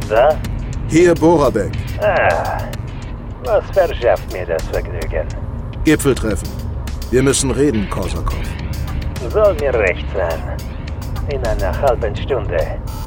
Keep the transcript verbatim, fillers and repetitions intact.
da? Hier Borabek. Ah, was verschafft mir das Vergnügen? Gipfeltreffen. Wir müssen reden, Korsakov. Soll mir recht sein. In einer halben Stunde.